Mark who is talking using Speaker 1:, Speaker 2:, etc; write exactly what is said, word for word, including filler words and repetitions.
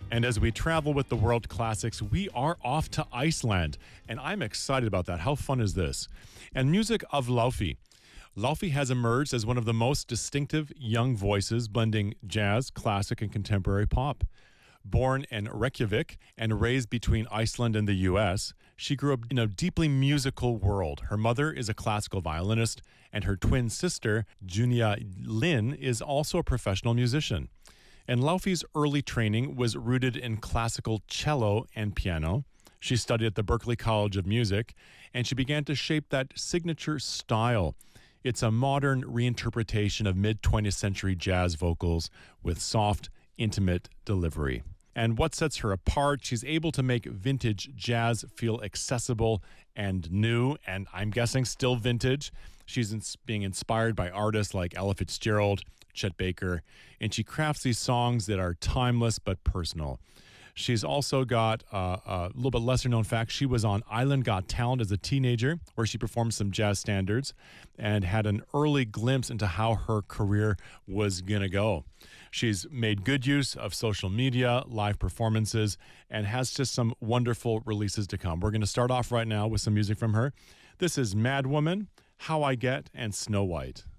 Speaker 1: And as we travel with the world classics, we are off to Iceland. And I'm excited about that. How fun is this? And music of Laufey. Laufey has emerged as one of the most distinctive young voices, blending jazz, classic, and contemporary pop. Born in Reykjavik and raised between Iceland and the U S, she grew up in a deeply musical world. Her mother is a classical violinist, and her twin sister, Junia Lynn, is also a professional musician. And Laufey's early training was rooted in classical cello and piano. She studied at the Berklee College of Music, and she began to shape that signature style. It's a modern reinterpretation of mid-twentieth century jazz vocals with soft, intimate delivery. And what sets her apart, she's able to make vintage jazz feel accessible and new, and I'm guessing still vintage. She's ins- being inspired by artists like Ella Fitzgerald, Chet Baker, and she crafts these songs that are timeless but personal. She's also got uh, a little bit lesser known fact. She was on Island Got Talent as a teenager, where she performed some jazz standards and had an early glimpse into how her career was going to go. She's made good use of social media, live performances, and has just some wonderful releases to come. We're going to start off right now with some music from her. This is Mad Woman, How I Get, and Snow White.